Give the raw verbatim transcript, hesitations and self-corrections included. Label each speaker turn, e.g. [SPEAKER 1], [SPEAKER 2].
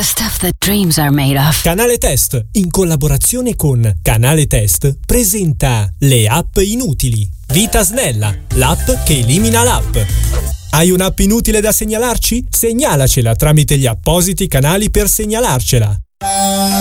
[SPEAKER 1] the stuff that dreams are made of.
[SPEAKER 2] Canale Test, in collaborazione con Canale Test, presenta le app inutili. Vita Snella, l'app che elimina l'app. Hai un'app inutile da segnalarci? Segnalacela tramite gli appositi canali per segnalarcela.